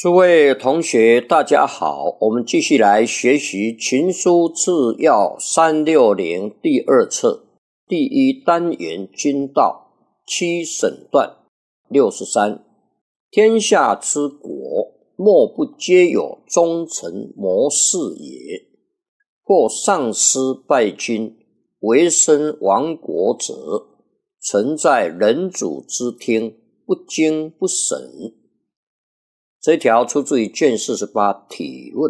诸位同学大家好，我们继续来学习群书治要360第二册第一单元军道七审段63。天下之国，莫不皆有忠臣谋士也。或上师败军，为身亡国者，臣在人主之厅，不惊不审。这一条出自于卷48体论。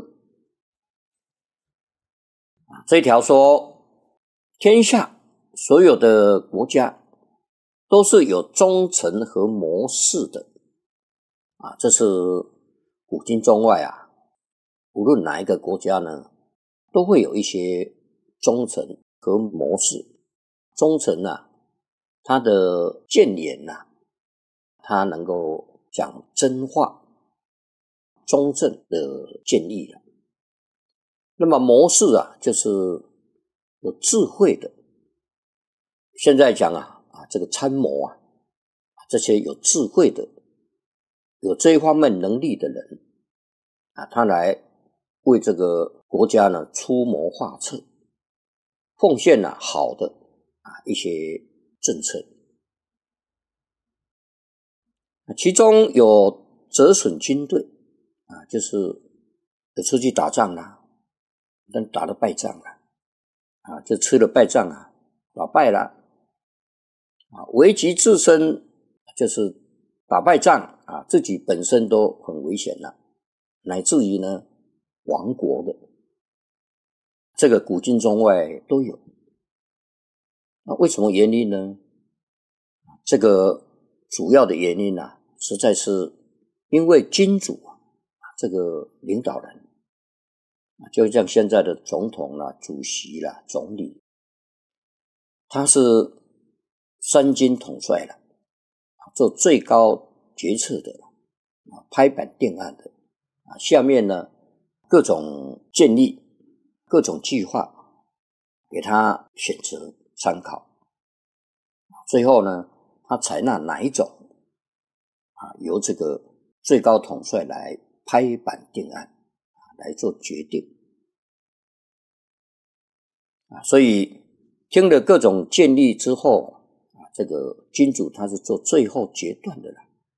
这一条说，天下所有的国家都是有忠臣和谋士的。这是古今中外无论哪一个国家呢，都会有一些忠臣和谋士。忠臣他的谏言他能够讲真话，中正的建议了。那么谋士就是有智慧的。现在讲这个参谋这些有智慧的，有这一方面能力的人他来为这个国家呢出谋划策，奉献好的一些政策。其中有折损军队就是有出去打仗但打了败仗就吃了败仗打败了危及自身，就是打败仗自己本身都很危险了，乃至于呢亡国的，这个古今中外都有。那为什么原因呢？这个主要的原因实在是因为君主这个领导人就像现在的总统主席总理，他是三军统帅做最高决策的拍板定案的下面呢各种建议各种计划给他选择参考，最后呢他采纳哪一种由这个最高统帅来拍板定案来做决定所以听了各种建议之后这个君主他是做最后决断的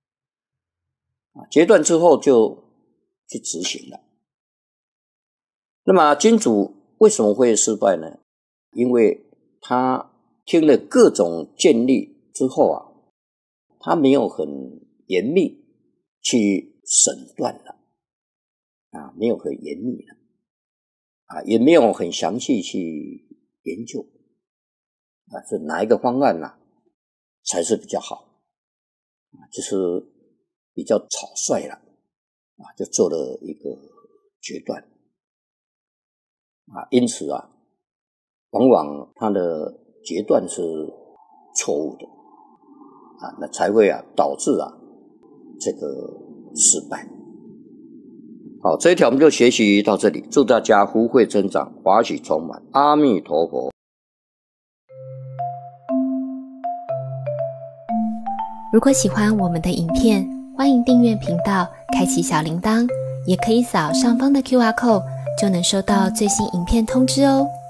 决断之后就去执行了。那么君主为什么会失败呢？因为他听了各种建议之后他没有很严密去审断了没有很严密了也没有很详细去研究是哪一个方案才是比较好就是比较草率了就做了一个决断因此往往他的决断是错误的那才会导致这个失败。好，这一条我们就学习到这里，祝大家福慧增长，华喜充满，阿弥陀佛。 如果喜欢我们的影片，欢迎订阅频道，开启小铃铛，也可以扫上方的 QR code， 就能收到最新影片通知哦。